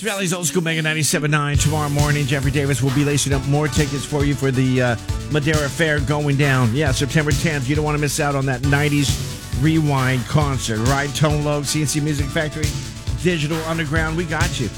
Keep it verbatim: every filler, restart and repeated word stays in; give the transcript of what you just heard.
Valley's Old School Mega ninety-seven point nine. Tomorrow morning, Jeffrey Davis will be lacing up more tickets for you for the uh, Madeira Fair going down. Yeah, September tenth. You don't want to miss out on that nineties Rewind concert, right? Tone Loc, C N C Music Factory, Digital Underground. We got you.